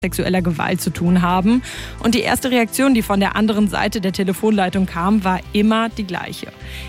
sexueller Gewalt zu tun haben. Und die erste Reaktion, die von der anderen Seite der Telefonleitung kam, war immer die gleiche.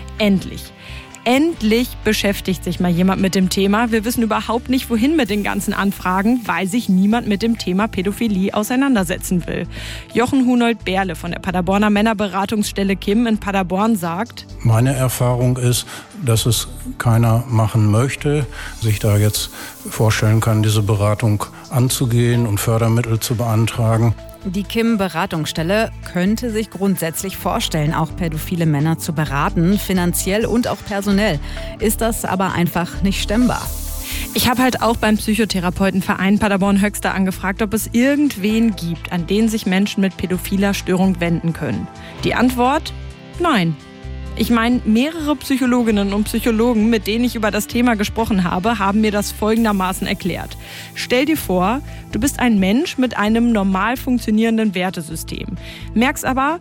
Endlich beschäftigt sich mal jemand mit dem Thema. Wir wissen überhaupt nicht, wohin mit den ganzen Anfragen, weil sich niemand mit dem Thema Pädophilie auseinandersetzen will. Jochen Hunold-Berle von der Paderborner Männerberatungsstelle Kim in Paderborn sagt: Meine Erfahrung ist, dass es keiner machen möchte, sich da jetzt vorstellen kann, diese Beratung anzugehen und Fördermittel zu beantragen. Die Kim-Beratungsstelle könnte sich grundsätzlich vorstellen, auch pädophile Männer zu beraten, finanziell und auch personell. Ist das aber einfach nicht stemmbar. Ich habe halt auch beim Psychotherapeutenverein Paderborn-Höxter angefragt, ob es irgendwen gibt, an den sich Menschen mit pädophiler Störung wenden können. Die Antwort? Nein. Ich meine, mehrere Psychologinnen und Psychologen, mit denen ich über das Thema gesprochen habe, haben mir das folgendermaßen erklärt. Stell dir vor, du bist ein Mensch mit einem normal funktionierenden Wertesystem. Merkst aber,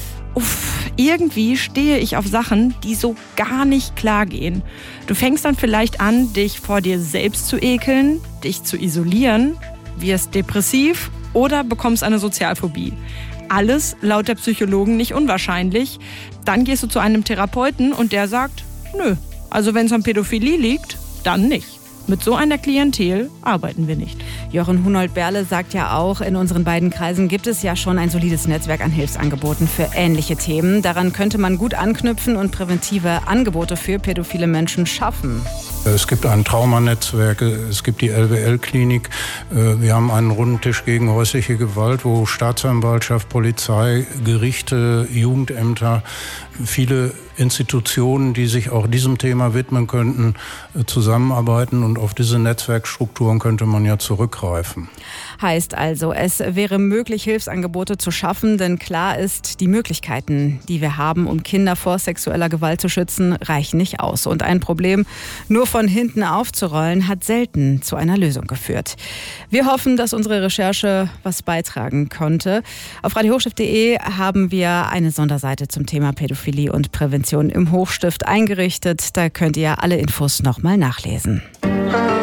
irgendwie stehe ich auf Sachen, die so gar nicht klar gehen. Du fängst dann vielleicht an, dich vor dir selbst zu ekeln, dich zu isolieren, wirst depressiv oder bekommst eine Sozialphobie. Alles laut der Psychologen nicht unwahrscheinlich. Dann gehst du zu einem Therapeuten und der sagt, nö, also wenn es an Pädophilie liegt, dann nicht. Mit so einer Klientel arbeiten wir nicht. Jochen Hunold-Berle sagt ja auch, in unseren beiden Kreisen gibt es ja schon ein solides Netzwerk an Hilfsangeboten für ähnliche Themen. Daran könnte man gut anknüpfen und präventive Angebote für pädophile Menschen schaffen. Es gibt ein Traumanetzwerk, es gibt die LWL-Klinik. Wir haben einen runden Tisch gegen häusliche Gewalt, wo Staatsanwaltschaft, Polizei, Gerichte, Jugendämter, viele Institutionen, die sich auch diesem Thema widmen könnten, zusammenarbeiten. Und auf diese Netzwerkstrukturen könnte man ja zurückgreifen. Heißt also, es wäre möglich, Hilfsangebote zu schaffen, denn klar ist, die Möglichkeiten, die wir haben, um Kinder vor sexueller Gewalt zu schützen, reichen nicht aus. Und ein Problem nur von hinten aufzurollen, hat selten zu einer Lösung geführt. Wir hoffen, dass unsere Recherche was beitragen konnte. Auf radiohochstift.de haben wir eine Sonderseite zum Thema Pädophilie und Prävention im Hochstift eingerichtet. Da könnt ihr alle Infos nochmal nachlesen.